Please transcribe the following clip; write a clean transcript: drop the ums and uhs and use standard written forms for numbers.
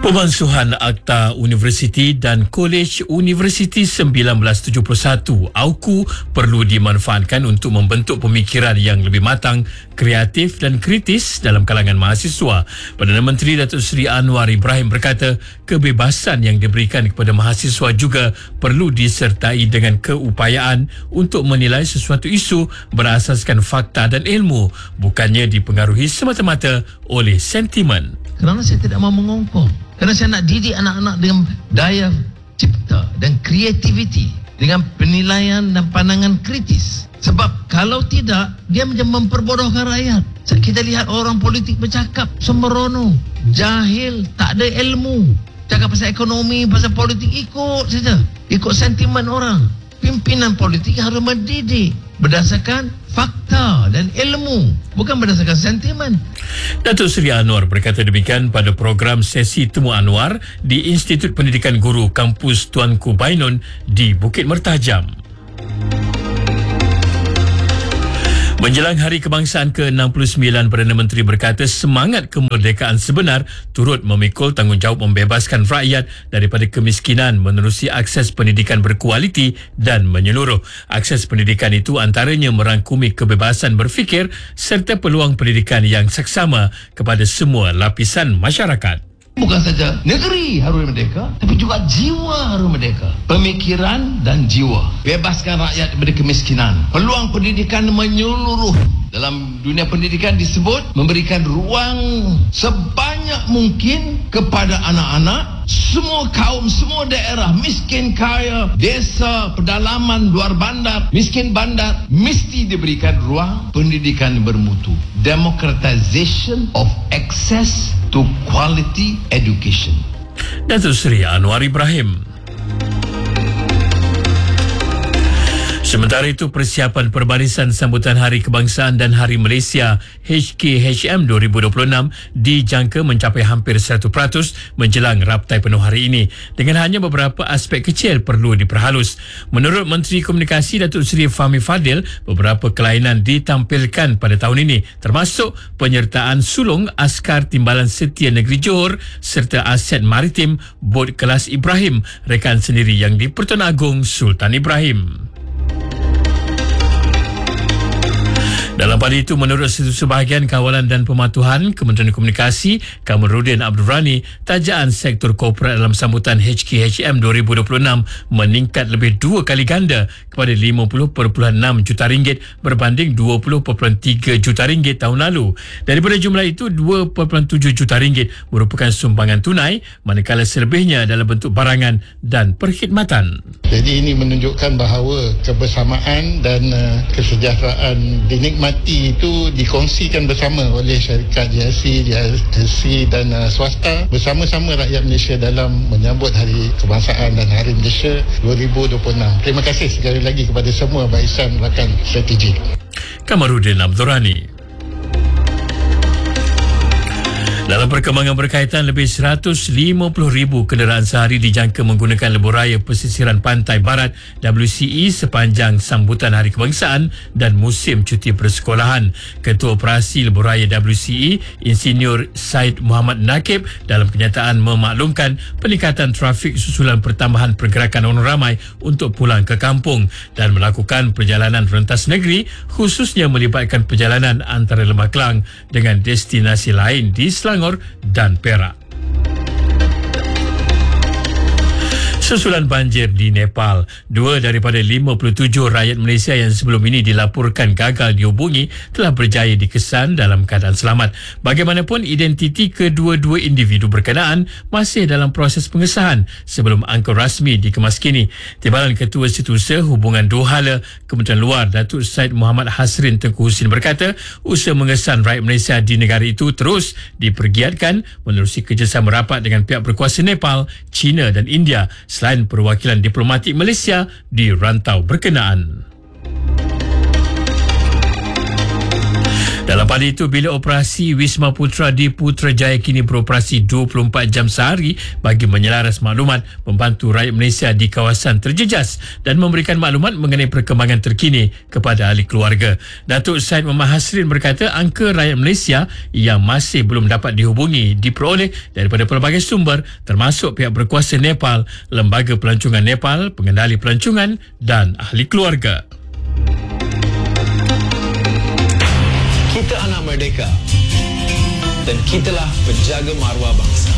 Pemansuhan Akta Universiti dan Kolej Universiti 1971 AUKU perlu dimanfaatkan untuk membentuk pemikiran yang lebih matang, kreatif dan kritis dalam kalangan mahasiswa. Perdana Menteri Datuk Seri Anwar Ibrahim berkata, kebebasan yang diberikan kepada mahasiswa juga perlu disertai dengan keupayaan untuk menilai sesuatu isu berasaskan fakta dan ilmu, bukannya dipengaruhi semata-mata oleh sentimen. Kerana saya tidak mahu mengongkong. Kerana saya nak didik anak-anak dengan daya cipta dan kreativiti, dengan penilaian dan pandangan kritis. Sebab kalau tidak, dia macam memperbodohkan rakyat. Kita lihat orang politik bercakap sembrono, jahil, tak ada ilmu. Cakap pasal ekonomi, pasal politik, ikut saja. Ikut sentimen orang. Pimpinan politik harus mendidik berdasarkan fakta dan ilmu, bukan berdasarkan sentimen. Datuk Seri Anwar berkata demikian pada program Sesi Temu Anwar di Institut Pendidikan Guru Kampus Tuanku Bainon di Bukit Mertajam. Menjelang Hari Kebangsaan ke-69, Perdana Menteri berkata semangat kemerdekaan sebenar turut memikul tanggungjawab membebaskan rakyat daripada kemiskinan menerusi akses pendidikan berkualiti dan menyeluruh. Akses pendidikan itu antaranya merangkumi kebebasan berfikir serta peluang pendidikan yang seksama kepada semua lapisan masyarakat. Bukan saja negeri harus merdeka, tapi juga jiwa harus merdeka. Pemikiran dan jiwa. Bebaskan rakyat daripada kemiskinan. Peluang pendidikan menyeluruh. Dalam dunia pendidikan disebut memberikan ruang sebanyak mungkin kepada anak-anak, semua kaum, semua daerah, miskin, kaya, desa, pedalaman, luar bandar, miskin bandar, mesti diberikan ruang pendidikan bermutu. Democratization of access to quality education. Datuk Seri Anwar Ibrahim. Sementara itu, persiapan perbarisan sambutan Hari Kebangsaan dan Hari Malaysia HKHM 2026 dijangka mencapai hampir 100% menjelang raptai penuh hari ini, dengan hanya beberapa aspek kecil perlu diperhalus. Menurut Menteri Komunikasi Datuk Seri Fahmi Fadil, beberapa kelainan ditampilkan pada tahun ini, termasuk penyertaan sulung askar Timbalan Setia Negeri Johor serta aset maritim bot kelas Ibrahim, rekan sendiri yang di Pertuan Agong Sultan Ibrahim. Dalam pada itu, menurut Sebahagian Kawalan dan Pematuhan Kementerian Komunikasi Kamarudin Abdul Rani, tajaan sektor korporat dalam sambutan HKHM 2026 meningkat lebih 2 kali ganda kepada 50.6 juta ringgit berbanding 20.3 juta ringgit tahun lalu. Daripada jumlah itu, 2.7 juta ringgit merupakan sumbangan tunai, manakala selebihnya dalam bentuk barangan dan perkhidmatan. Jadi ini menunjukkan bahawa kebersamaan dan kesejahteraan dinikmati itu dikongsikan bersama oleh syarikat GSC dan swasta bersama-sama rakyat Malaysia dalam menyambut Hari Kebangsaan dan Hari Malaysia 2026. Terima kasih sekali lagi kepada semua barisan rakan strategi. Kamarudin Abdul Rani. Dalam perkembangan berkaitan, lebih 150,000 kenderaan sehari dijangka menggunakan lebuhraya pesisiran pantai barat WCE sepanjang sambutan Hari Kebangsaan dan musim cuti persekolahan. Ketua Operasi Lebuhraya WCE, Insinyur Said Muhammad Nakib, dalam kenyataan memaklumkan peningkatan trafik susulan pertambahan pergerakan orang ramai untuk pulang ke kampung dan melakukan perjalanan rentas negeri, khususnya melibatkan perjalanan antara Lembah Kelang dengan destinasi lain di Selangor dan Perak. Susulan banjir di Nepal, 2 daripada 57 rakyat Malaysia yang sebelum ini dilaporkan gagal dihubungi telah berjaya dikesan dalam keadaan selamat. Bagaimanapun, identiti kedua-dua individu berkenaan masih dalam proses pengesahan sebelum angka rasmi dikemaskini. Timbalan Ketua Setiausaha Hubungan Dohala Kementerian Luar Datuk Said Muhammad Hasrin Tengku Husin berkata, usaha mengesan rakyat Malaysia di negara itu terus dipergiatkan menerusi kerjasama rapat dengan pihak berkuasa Nepal, China dan India, selain perwakilan diplomatik Malaysia di rantau berkenaan. Dalam pada itu, bilik operasi Wisma Putra di Putrajaya kini beroperasi 24 jam sehari bagi menyelaras maklumat, membantu rakyat Malaysia di kawasan terjejas dan memberikan maklumat mengenai perkembangan terkini kepada ahli keluarga. Datuk Syed Muhammad Hasrin berkata angka rakyat Malaysia yang masih belum dapat dihubungi diperoleh daripada pelbagai sumber termasuk pihak berkuasa Nepal, Lembaga Pelancongan Nepal, Pengendali Pelancongan dan ahli keluarga. Kita anak merdeka dan kitalah penjaga maruah bangsa.